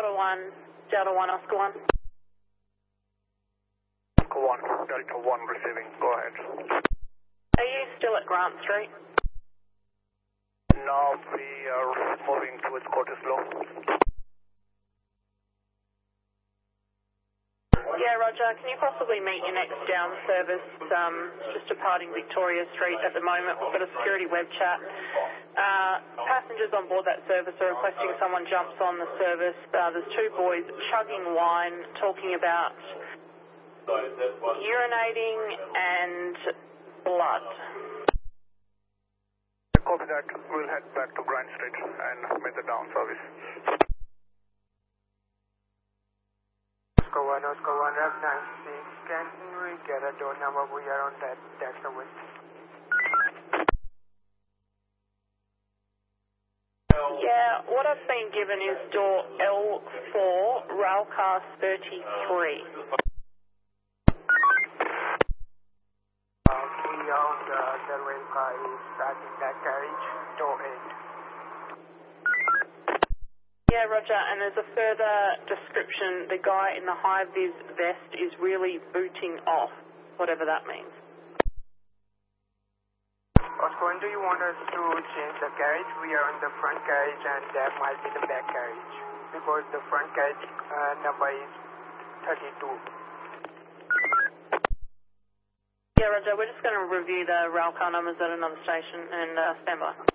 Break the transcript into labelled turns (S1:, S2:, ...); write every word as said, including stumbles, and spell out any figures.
S1: Delta one, Delta one, Oscar one.
S2: Oscar one, Delta one receiving, go ahead.
S1: Are you still at Grant Street?
S2: Now we are moving towards Cottesloe.
S1: Yeah, Roger. Can you possibly meet your next down service, um, just departing Victoria Street at the moment? We've got a security web chat. Uh, passengers on board that service are requesting someone jumps on the service. Uh, there's two boys chugging wine, talking about urinating and blood.
S2: Copy that. We'll head back to Grant Street and make the down service.
S3: Oscar one, Oscar one, Rep nine six. Can we get a door number? We are on that, that service.
S1: Yeah, what I've been given is door L four, Railcar thirty-three.
S3: Uh, we are on the, the rail car is starting that carriage, door eight.
S1: Yeah, Roger, and there's a further description. The guy in the high-vis vest is really booting off, whatever that means.
S3: Oscar one, do you want us to change the carriage? We are on the front carriage and that might be the back carriage because the front carriage uh, number is thirty-two.
S1: Yeah, Roger, we're just going to review the rail car numbers at another station and uh, stand by.